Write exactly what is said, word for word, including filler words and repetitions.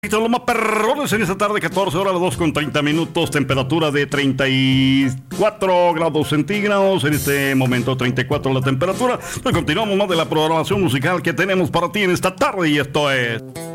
Los más perrones en esta tarde, catorce horas, las dos con treinta minutos, temperatura de treinta y cuatro grados centígrados, en este momento treinta y cuatro la temperatura. Pues continuamos más de la programación musical que tenemos para ti en esta tarde y esto es...